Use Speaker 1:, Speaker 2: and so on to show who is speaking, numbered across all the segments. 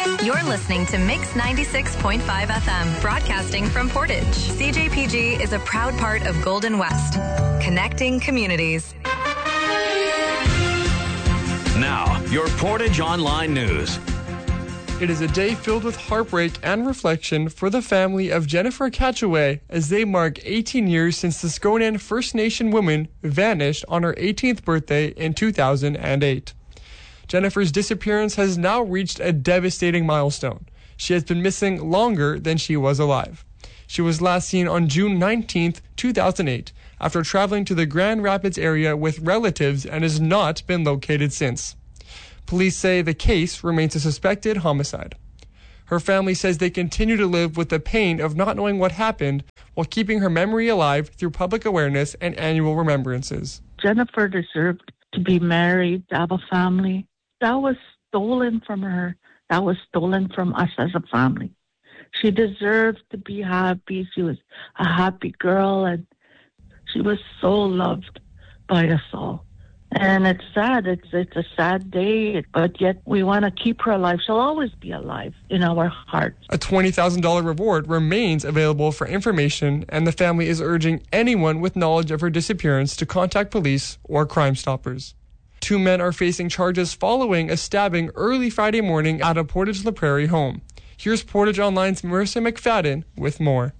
Speaker 1: You're listening to Mix 96.5 FM, broadcasting from Portage. CJPG is a proud part of Golden West, connecting communities.
Speaker 2: Now, your Portage Online News.
Speaker 3: It is a day filled with heartbreak and reflection for the family of Jennifer Catchaway as they mark 18 years since the Skonan First Nation woman vanished on her 18th birthday in 2008. Jennifer's disappearance has now reached a devastating milestone. She has been missing longer than she was alive. She was last seen on June 19, 2008, after traveling to the Grand Rapids area with relatives and has not been located since. Police say the case remains a suspected homicide. Her family says they continue to live with the pain of not knowing what happened while keeping her memory alive through public awareness and annual remembrances.
Speaker 4: Jennifer deserved to be married, to have a family. That was stolen from her. That was stolen from us as a family. She deserved to be happy. She was a happy girl, and she was so loved by us all. And it's sad. It's a sad day, but yet we want to keep her alive. She'll always be alive in our hearts.
Speaker 3: A $20,000 reward remains available for information, and the family is urging anyone with knowledge of her disappearance to contact police or Crime Stoppers. 2 men are facing charges following a stabbing early Friday morning at a Portage La Prairie home. Here's Portage Online's Marissa McFadden with more.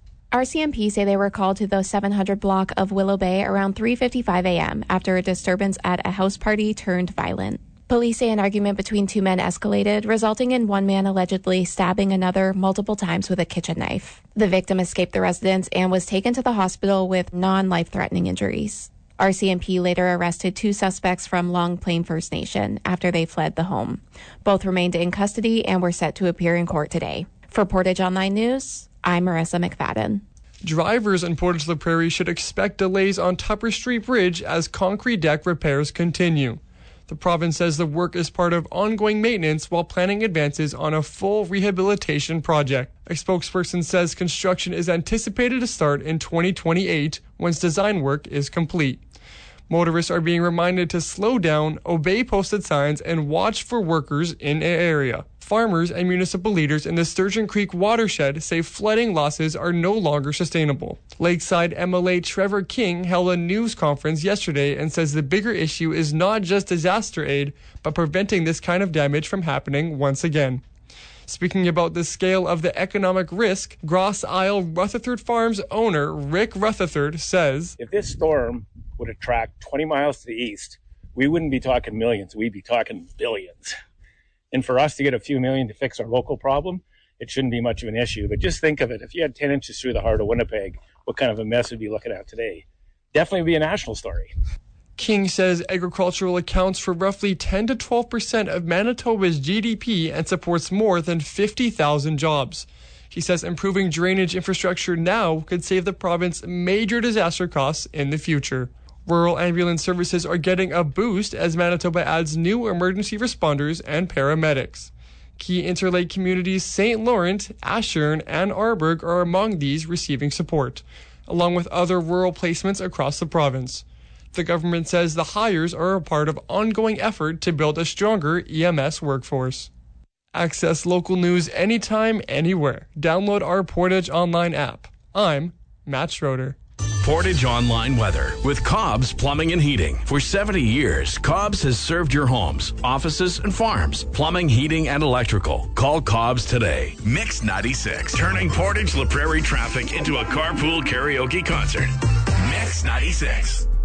Speaker 5: RCMP say they were called to the 700 block of Willow Bay around 3:55 a.m. after a disturbance at a house party turned violent. Police say an argument between 2 men escalated, resulting in one man allegedly stabbing another multiple times with a kitchen knife. The victim escaped the residence and was taken to the hospital with non-life-threatening injuries. RCMP later arrested 2 suspects from Long Plain First Nation after they fled the home. Both remained in custody and were set to appear in court today. For Portage Online News, I'm Marissa McFadden.
Speaker 3: Drivers in Portage La Prairie should expect delays on Tupper Street Bridge as concrete deck repairs continue. The province says the work is part of ongoing maintenance while planning advances on a full rehabilitation project. A spokesperson says construction is anticipated to start in 2028 once design work is complete. Motorists are being reminded to slow down, obey posted signs, and watch for workers in the area. Farmers and municipal leaders in the Sturgeon Creek watershed say flooding losses are no longer sustainable. Lakeside MLA Trevor King held a news conference yesterday and says the bigger issue is not just disaster aid, but preventing this kind of damage from happening once again. Speaking about the scale of the economic risk, Grosse Isle Rutherford Farms owner Rick Rutherford says,
Speaker 6: if this storm would have tracked 20 miles to the east, we wouldn't be talking millions, we'd be talking billions. And for us to get a few million to fix our local problem, it shouldn't be much of an issue. But just think of it. If you had 10 inches through the heart of Winnipeg, what kind of a mess would we be looking at today? Definitely be a national story.
Speaker 3: King says agricultural accounts for roughly 10 to 12% of Manitoba's GDP and supports more than 50,000 jobs. He says improving drainage infrastructure now could save the province major disaster costs in the future. Rural ambulance services are getting a boost as Manitoba adds new emergency responders and paramedics. Key Interlake communities St. Laurent, Ashern, and Arborg are among these receiving support, along with other rural placements across the province. The government says the hires are a part of ongoing effort to build a stronger EMS workforce. Access local news anytime, anywhere. Download our Portage Online app. I'm Matt Schroeder.
Speaker 2: Portage Online weather with Cobb's Plumbing and Heating. For 70 years, Cobb's has served your homes, offices, and farms. Plumbing, heating, and electrical. Call Cobb's today.
Speaker 7: Mix 96, turning Portage La Prairie traffic into a carpool karaoke concert. Mix 96.